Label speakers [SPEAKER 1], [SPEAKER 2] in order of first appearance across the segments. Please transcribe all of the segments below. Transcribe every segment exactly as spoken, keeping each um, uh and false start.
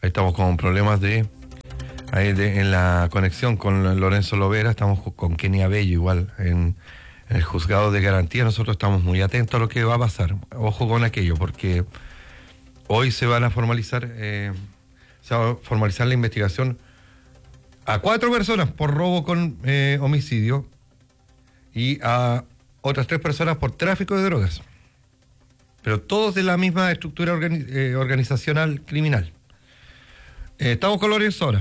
[SPEAKER 1] Ahí estamos con problemas de, ahí de en la conexión con Lorenzo Lovera. Estamos con Kenny Abello igual en, en el juzgado de garantía. Nosotros estamos muy atentos a lo que va a pasar. Ojo con aquello, porque hoy se van a formalizar, eh, se va a formalizar la investigación a cuatro personas por robo con eh, homicidio y a otras tres personas por tráfico de drogas. Pero todos de la misma estructura organi eh, organizacional criminal. Eh, estamos con Lorenzo ahora.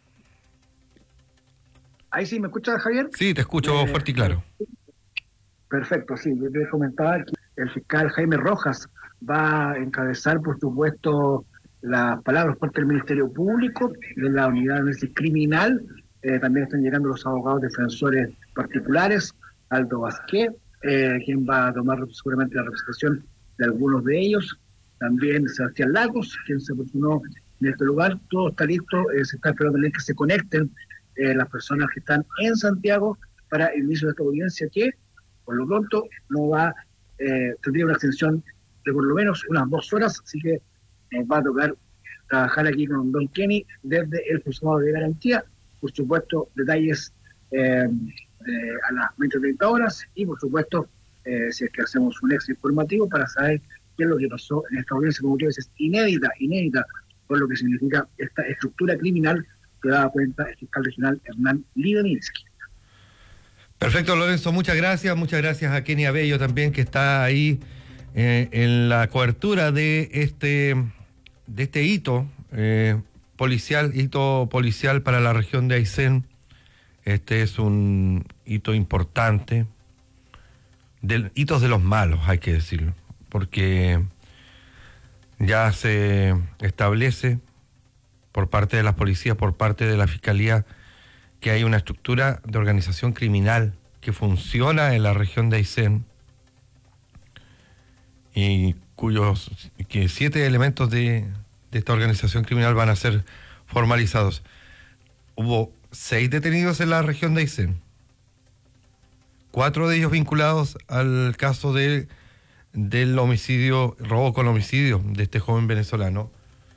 [SPEAKER 2] Ahí sí, ¿me escuchas, Javier?
[SPEAKER 1] Sí, te escucho eh, fuerte y claro.
[SPEAKER 2] Perfecto, sí. Yo te comentaba que el fiscal Jaime Rojas va a encabezar, por supuesto, las palabras por parte del Ministerio Público, de la unidad de análisis criminal. Eh, también están llegando los abogados defensores particulares, Aldo Vázquez, eh, quien va a tomar seguramente la representación de algunos de ellos. También Sebastián Lagos, quien se personó en este lugar. Todo está listo, eh, se está esperando también que se conecten eh, las personas que están en Santiago para el inicio de esta audiencia, que por lo pronto no va, eh, tendría una extensión de por lo menos unas dos horas, así que nos va a tocar trabajar aquí con don Kenny desde el juzgado de garantía. Por supuesto, detalles eh, eh, a las veinte treinta horas y, por supuesto, eh, si es que hacemos un ex informativo para saber qué es lo que pasó en esta audiencia, como tú dices, inédita, inédita, por lo que significa esta estructura criminal que daba cuenta el fiscal regional Hernán Lideminsky.
[SPEAKER 1] Perfecto, Lorenzo, muchas gracias. Muchas gracias a Kenny Abello también, que está ahí eh, en la cobertura de este, de este hito eh, policial, hito policial para la región de Aysén. Este es un hito importante, de, hitos de los malos, hay que decirlo, porque ya se establece por parte de las policías, por parte de la Fiscalía, que hay una estructura de organización criminal que funciona en la región de Aysén y cuyos que siete elementos de, de esta organización criminal van a ser formalizados. Hubo seis detenidos en la región de Aysén, cuatro de ellos vinculados al caso de, del homicidio, robo con homicidio de este joven venezolano,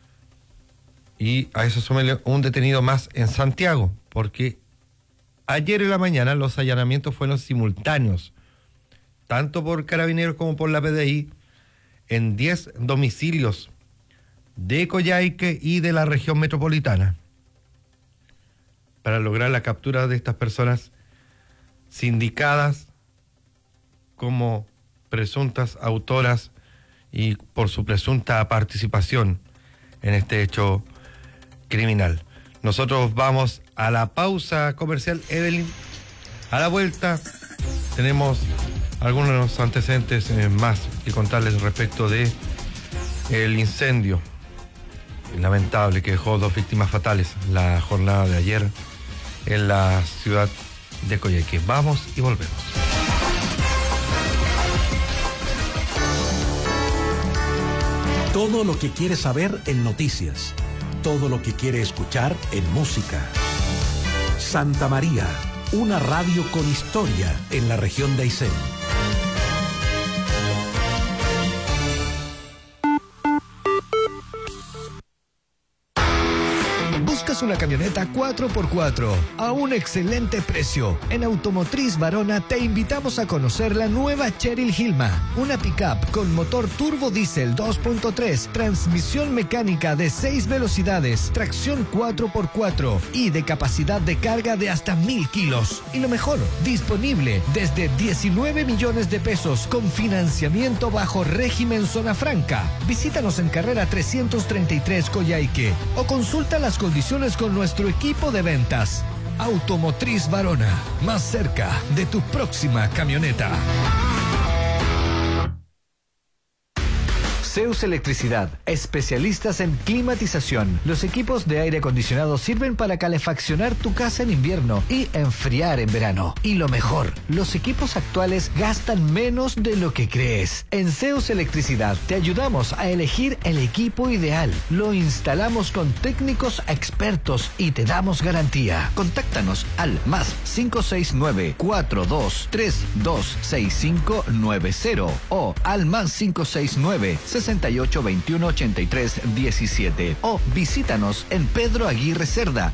[SPEAKER 1] y a eso súmele un detenido más en Santiago, porque ayer en la mañana los allanamientos fueron simultáneos, tanto por Carabineros como por la P D I, en diez domicilios de Coyhaique y de la región metropolitana, para lograr la captura de estas personas sindicadas como presuntas autoras y por su presunta participación en este hecho criminal. Nosotros vamos a la pausa comercial, Evelyn. A la vuelta tenemos algunos antecedentes eh, más que contarles respecto de el incendio lamentable que dejó dos víctimas fatales la jornada de ayer en la ciudad de Coyhaique. Vamos y volvemos.
[SPEAKER 3] Todo lo que quiere saber en noticias. Todo lo que quiere escuchar en música. Santa María, una radio con historia en la región de Aysén.
[SPEAKER 4] ¿Buscas una camioneta cuatro por cuatro a un excelente precio? En Automotriz Varona te invitamos a conocer la nueva Cheryl Hilma, una pickup con motor turbo diésel dos punto tres, transmisión mecánica de seis velocidades, tracción cuatro por cuatro y de capacidad de carga de hasta mil kilos. Y lo mejor, disponible desde diecinueve millones de pesos con financiamiento bajo régimen zona franca. Visítanos en carrera trescientos treinta y tres Coyhaique o consulta las condiciones con nuestro equipo de ventas. Automotriz Varona, más cerca de tu próxima camioneta. Zeus Electricidad, especialistas en climatización. Los equipos de aire acondicionado sirven para calefaccionar tu casa en invierno y enfriar en verano. Y lo mejor, los equipos actuales gastan menos de lo que crees. En Zeus Electricidad te ayudamos a elegir el equipo ideal. Lo instalamos con técnicos expertos y te damos garantía. Contáctanos al más cinco seis nueve, cuatro dos tres dos, seis cinco nueve cero o al más cinco seis nueve, sesenta sesenta y ocho, veintiuno, ochenta y tres, diecisiete o visítanos en Pedro Aguirre Cerda,